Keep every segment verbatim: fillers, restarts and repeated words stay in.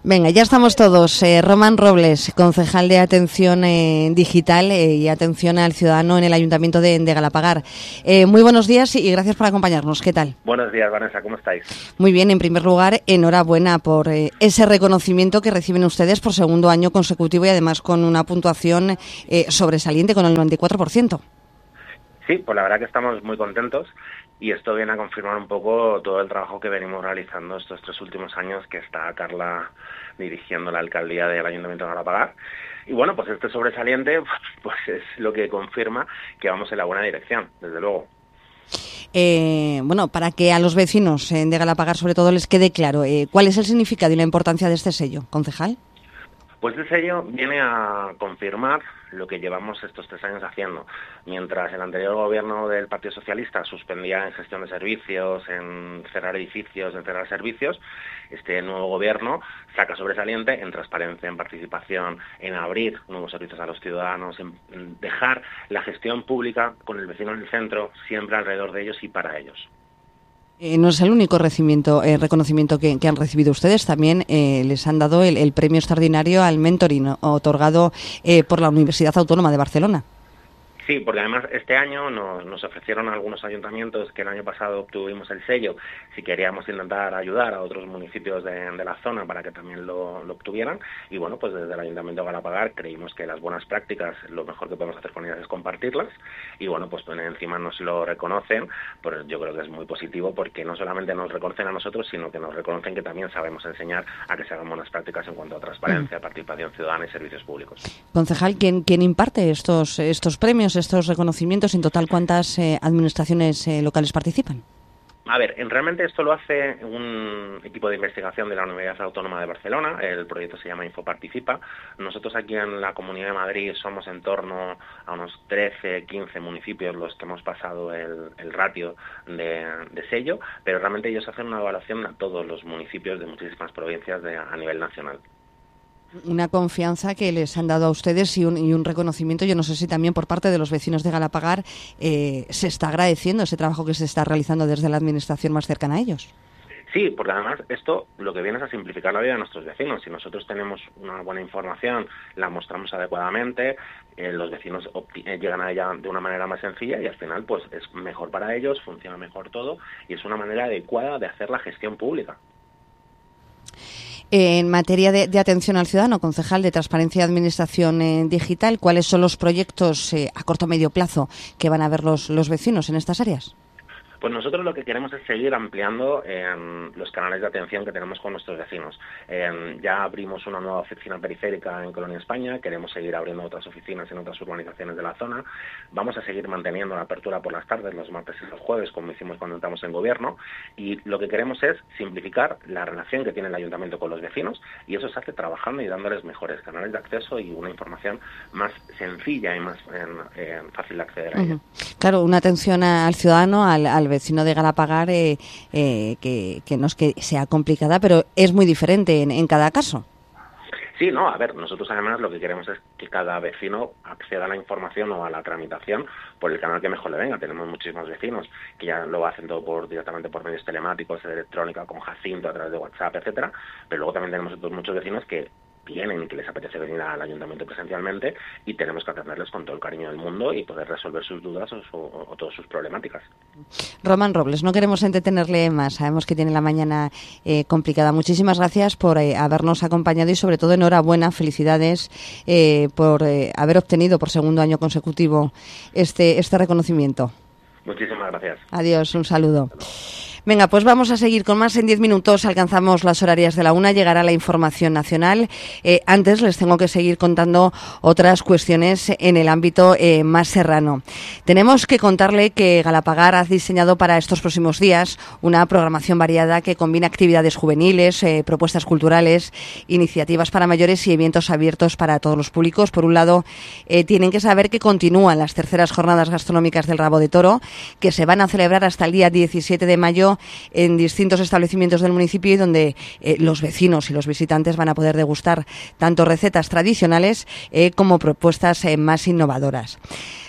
Venga, ya estamos todos. Eh, Román Robles, concejal de Atención eh, Digital eh, y Atención al Ciudadano en el Ayuntamiento de, de Galapagar. Eh, muy buenos días y gracias por acompañarnos. ¿Qué tal? Buenos días, Vanessa. ¿Cómo estáis? Muy bien. En primer lugar, enhorabuena por eh, ese reconocimiento que reciben ustedes por segundo año consecutivo y además con una puntuación eh, sobresaliente, con el noventa y cuatro por ciento. Sí, pues la verdad que estamos muy contentos y esto viene a confirmar un poco todo el trabajo que venimos realizando estos tres últimos años que está Carla dirigiendo la alcaldía del Ayuntamiento de Galapagar. Y bueno, pues este sobresaliente pues es lo que confirma que vamos en la buena dirección, desde luego. Eh, bueno, para que a los vecinos eh, de Galapagar sobre todo les quede claro, eh, ¿cuál es el significado y la importancia de este sello, concejal? Pues este sello viene a confirmar lo que llevamos estos tres años haciendo. Mientras el anterior gobierno del Partido Socialista suspendía en gestión de servicios, en cerrar edificios, en cerrar servicios, este nuevo gobierno saca sobresaliente en transparencia, en participación, en abrir nuevos servicios a los ciudadanos, en dejar la gestión pública con el vecino en el centro, siempre alrededor de ellos y para ellos. Eh, no es el único recibimiento, eh, reconocimiento que, que han recibido ustedes. También eh, les han dado el, el premio extraordinario al mentoring otorgado eh, por la Universidad Autónoma de Barcelona. Sí, porque además este año nos, nos ofrecieron a algunos ayuntamientos que el año pasado obtuvimos el sello, si queríamos intentar ayudar a otros municipios de, de la zona para que también lo, lo obtuvieran. Y bueno, pues desde el Ayuntamiento de Galapagar creímos que las buenas prácticas, lo mejor que podemos hacer con ellas es compartirlas. Y bueno, pues encima nos lo reconocen, pues yo creo que es muy positivo porque no solamente nos reconocen a nosotros, sino que nos reconocen que también sabemos enseñar a que se hagan buenas prácticas en cuanto a transparencia, mm. participación ciudadana y servicios públicos. Concejal, ¿quién, quién imparte estos, estos premios, estos reconocimientos? En total, ¿cuántas eh, administraciones eh, locales participan? A ver, en, realmente esto lo hace un equipo de investigación de la Universidad Autónoma de Barcelona. El proyecto se llama Infoparticipa. Nosotros aquí en la Comunidad de Madrid somos en torno a unos trece, quince municipios los que hemos pasado el, el ratio de, de sello, pero realmente ellos hacen una evaluación a todos los municipios de muchísimas provincias de, a nivel nacional. Una confianza que les han dado a ustedes y un, y un reconocimiento, yo no sé si también por parte de los vecinos de Galapagar eh, se está agradeciendo ese trabajo que se está realizando desde la administración más cercana a ellos. Sí, porque además esto lo que viene es a simplificar la vida de nuestros vecinos. Si nosotros tenemos una buena información, la mostramos adecuadamente, eh, los vecinos eh, llegan a ella de una manera más sencilla y al final pues es mejor para ellos, funciona mejor todo y es una manera adecuada de hacer la gestión pública. En materia de, de atención al ciudadano, concejal de Transparencia y Administración eh, Digital, ¿cuáles son los proyectos eh, a corto o medio plazo que van a ver los, los vecinos en estas áreas? Pues nosotros lo que queremos es seguir ampliando eh, los canales de atención que tenemos con nuestros vecinos. Eh, ya abrimos una nueva oficina periférica en Colonia España, queremos seguir abriendo otras oficinas en otras urbanizaciones de la zona. Vamos a seguir manteniendo la apertura por las tardes, los martes y los jueves, como hicimos cuando entramos en gobierno. Y lo que queremos es simplificar la relación que tiene el ayuntamiento con los vecinos y eso se hace trabajando y dándoles mejores canales de acceso y una información más sencilla y más eh, eh, fácil de acceder a ella. Uh-huh. Claro, una atención al ciudadano, al, al vecino de Galapagar, eh, eh, que, que no es que sea complicada, pero es muy diferente en, en cada caso. Sí, no, a ver, nosotros además lo que queremos es que cada vecino acceda a la información o a la tramitación por el canal que mejor le venga. Tenemos muchísimos vecinos que ya lo hacen todo por directamente por medios telemáticos, electrónica, con Jacinto, a través de WhatsApp, etcétera. Pero luego también tenemos otros muchos vecinos que vienen y que les apetece venir al ayuntamiento presencialmente y tenemos que atenderles con todo el cariño del mundo y poder resolver sus dudas o, o, o todas sus problemáticas. Román Robles, no queremos entretenerle más, sabemos que tiene la mañana eh, complicada. Muchísimas gracias por eh, habernos acompañado y sobre todo enhorabuena, felicidades eh, por eh, haber obtenido por segundo año consecutivo este, este reconocimiento. Muchísimas gracias. Adiós, un saludo. Venga, pues vamos a seguir con más. En diez minutos alcanzamos las horarias de la una, llegará la información nacional. Eh, antes les tengo que seguir contando otras cuestiones en el ámbito eh, más serrano. Tenemos que contarle que Galapagar ha diseñado para estos próximos días una programación variada que combina actividades juveniles, eh, propuestas culturales, iniciativas para mayores y eventos abiertos para todos los públicos. Por un lado, eh, tienen que saber que continúan las terceras jornadas gastronómicas del Rabo de Toro, que se van a celebrar hasta el día diecisiete de mayo en distintos establecimientos del municipio y donde eh, los vecinos y los visitantes van a poder degustar tanto recetas tradicionales eh, como propuestas eh, más innovadoras.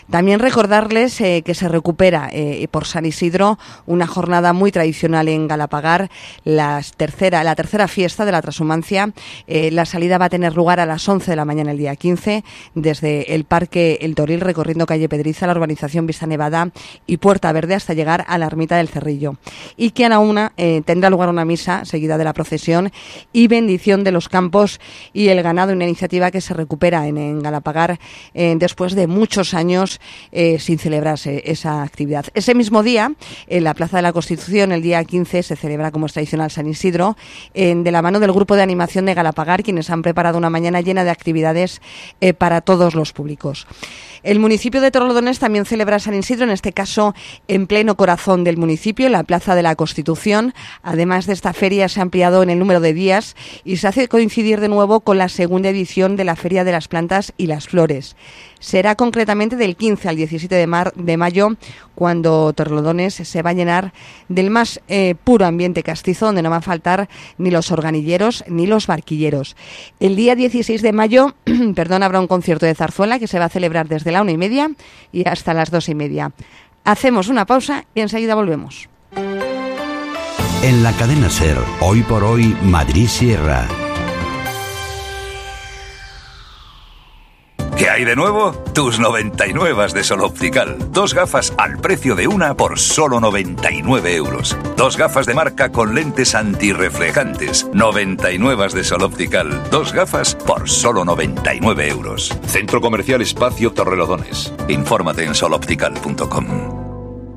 También recordarles eh, que se recupera eh, por San Isidro una jornada muy tradicional en Galapagar, la tercera, la tercera fiesta de la Trashumancia. Eh, la salida va a tener lugar a las once de la mañana el día quince, desde el Parque El Toril, recorriendo calle Pedriza, la urbanización Vista Nevada y Puerta Verde hasta llegar a la Ermita del Cerrillo. Y que a la una eh, tendrá lugar una misa seguida de la procesión y bendición de los campos y el ganado, una iniciativa que se recupera en, en Galapagar eh, después de muchos años Eh, sin celebrarse esa actividad. Ese mismo día, en la Plaza de la Constitución, el día quince, se celebra como es tradicional San Isidro, eh, de la mano del Grupo de Animación de Galapagar, quienes han preparado una mañana llena de actividades eh, para todos los públicos. El municipio de Torrelodones también celebra San Isidro, en este caso en pleno corazón del municipio, en la Plaza de la Constitución. Además de esta feria, se ha ampliado en el número de días y se hace coincidir de nuevo con la segunda edición de la Feria de las Plantas y las Flores. Será concretamente del quince al diecisiete de, mar, de mayo, cuando Torrelodones se va a llenar del más eh, puro ambiente castizo, donde no van a faltar ni los organilleros ni los barquilleros. El día dieciséis de mayo perdón, habrá un concierto de zarzuela que se va a celebrar desde la una y media y hasta las dos y media. Hacemos una pausa y enseguida volvemos. En la cadena SER, hoy por hoy, Madrid Sierra. ¿Qué hay de nuevo? Tus noventa y nueve de Sol Optical. Dos gafas al precio de una por solo noventa y nueve euros. Dos gafas de marca con lentes antirreflejantes. noventa y nueve de Sol Optical. Dos gafas por solo noventa y nueve euros. Centro Comercial Espacio Torrelodones. Infórmate en sol optical punto com.